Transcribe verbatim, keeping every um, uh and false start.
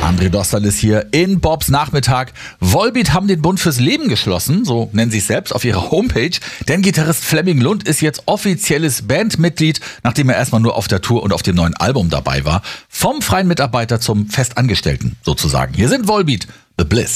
André Dostal ist hier in Bobs Nachmittag. Volbeat haben den Bund fürs Leben geschlossen, so nennen sie es selbst auf ihrer Homepage. Denn Gitarrist Flemming Lund ist jetzt offizielles Bandmitglied, nachdem er erstmal nur auf der Tour und auf dem neuen Album dabei war. Vom freien Mitarbeiter zum Festangestellten sozusagen. Hier sind Volbeat, The Bliss.